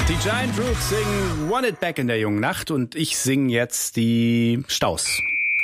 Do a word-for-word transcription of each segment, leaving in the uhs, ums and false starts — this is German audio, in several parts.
Die Giant Roots singen Want It Back in der jungen Nacht und ich singe jetzt die Staus.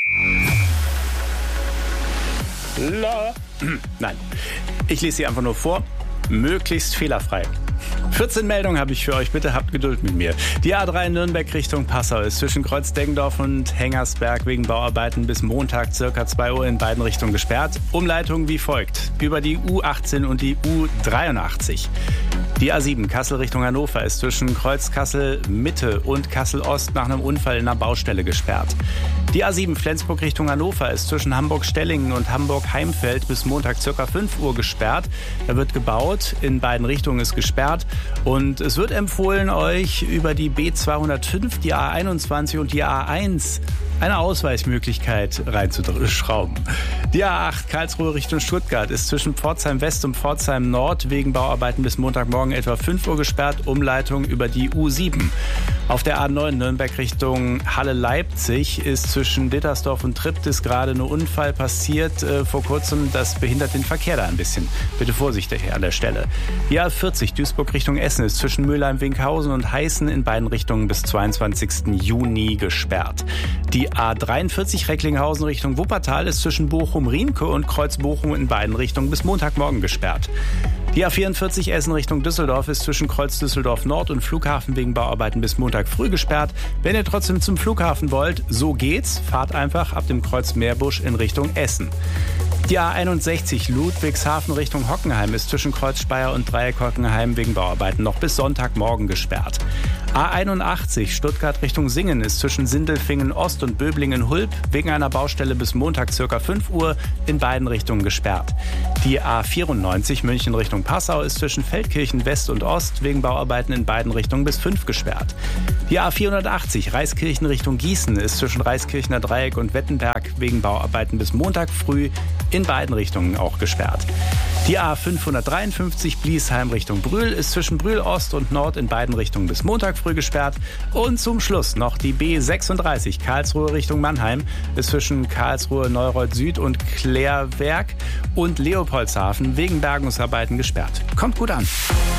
La. Nein, ich lese sie einfach nur vor, möglichst fehlerfrei. vierzehn Meldungen habe ich für euch, bitte habt Geduld mit mir. Die A drei Nürnberg Richtung Passau ist zwischen Kreuz-Deggendorf und Hengersberg wegen Bauarbeiten bis Montag circa zwei Uhr in beiden Richtungen gesperrt. Umleitung wie folgt: über die U achtzehn und die U dreiundachtzig. Die A sieben Kassel Richtung Hannover ist zwischen Kreuz Kassel Mitte und Kassel Ost nach einem Unfall in einer Baustelle gesperrt. Die A sieben Flensburg Richtung Hannover ist zwischen Hamburg-Stellingen und Hamburg-Heimfeld bis Montag circa fünf Uhr gesperrt. Da wird gebaut, in beiden Richtungen ist gesperrt und es wird empfohlen, euch über die B zweihundertfünf, die A einundzwanzig und die A eins eine Ausweichmöglichkeit reinzuschrauben. Die A acht Karlsruhe Richtung Stuttgart ist zwischen Pforzheim West und Pforzheim Nord wegen Bauarbeiten bis Montagmorgen etwa fünf Uhr gesperrt, Umleitung über die U sieben. Auf der A neun Nürnberg Richtung Halle-Leipzig ist zwischen Dittersdorf und Triptis gerade ein Unfall passiert äh, vor kurzem. Das behindert den Verkehr da ein bisschen. Bitte vorsichtig an der Stelle. Die A vierzig Duisburg Richtung Essen ist zwischen Mülheim-Winkhausen und Heißen in beiden Richtungen bis zweiundzwanzigsten Juni gesperrt. Die A dreiundvierzig Recklinghausen Richtung Wuppertal ist zwischen Bochum-Riemke und Kreuz-Bochum in beiden Richtungen bis Montagmorgen gesperrt. Die A vierundvierzig Essen Richtung Düsseldorf ist zwischen Kreuz Düsseldorf Nord und Flughafen wegen Bauarbeiten bis Montag früh gesperrt. Wenn ihr trotzdem zum Flughafen wollt, so geht's. Fahrt einfach ab dem Kreuz Meerbusch in Richtung Essen. Die A einundsechzig Ludwigshafen Richtung Hockenheim ist zwischen Kreuz Speyer und Dreieck Hockenheim wegen Bauarbeiten noch bis Sonntagmorgen gesperrt. A einundachtzig Stuttgart Richtung Singen ist zwischen Sindelfingen Ost und Böblingen-Hulb wegen einer Baustelle bis Montag circa fünf Uhr in beiden Richtungen gesperrt. Die A vierundneunzig München Richtung Passau ist zwischen Feldkirchen West und Ost wegen Bauarbeiten in beiden Richtungen bis fünf gesperrt. Die A vierhundertachtzig Reiskirchen Richtung Gießen ist zwischen Reiskirchener Dreieck und Wettenberg wegen Bauarbeiten bis Montag früh in beiden Richtungen auch gesperrt. Die A fünfhundertdreiundfünfzig Bliesheim Richtung Brühl ist zwischen Brühl Ost und Nord in beiden Richtungen bis Montag früh gesperrt. Und zum Schluss noch die B sechsunddreißig Karlsruhe Richtung Mannheim ist zwischen Karlsruhe Neureuth Süd und Klärwerk und Leopoldshafen wegen Bergungsarbeiten gesperrt. Kommt gut an.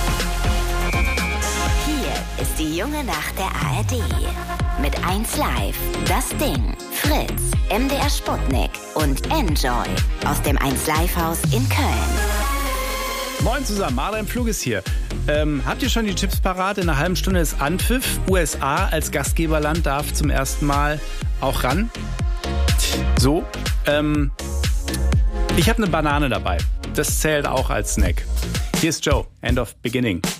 Hier ist die junge Nacht der A R D. Mit eins Live, das Ding, Fritz, M D R Sputnik und Enjoy aus dem eins Live Haus in Köln. Moin zusammen, Marlon Pflug ist hier. Ähm, habt ihr schon die Chips parat? In einer halben Stunde ist Anpfiff. U S A als Gastgeberland darf zum ersten Mal auch ran. So, ähm, ich habe eine Banane dabei. Das zählt auch als Snack. Hier ist Joe, End of Beginning.